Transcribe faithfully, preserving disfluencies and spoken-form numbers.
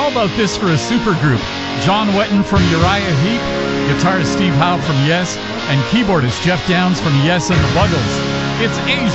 How about this for a supergroup? John Wetton from Uriah Heep, guitarist Steve Howe from Yes, and keyboardist Jeff Downs from Yes and the Buggles. It's Asia.